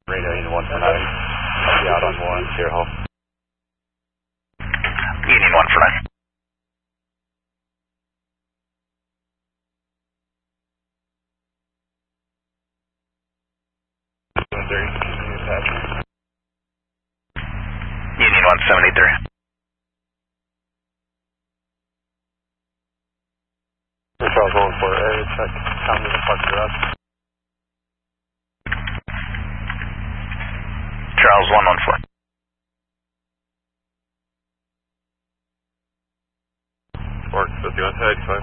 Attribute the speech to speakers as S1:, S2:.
S1: Radio Union 1 for 9. I'll be out on 1, Sierra Hall.
S2: Union 1 for 9. Union 1783.
S1: Charles 114, area check, county the park garage.
S2: Charles 114.
S1: Work 51 to 85.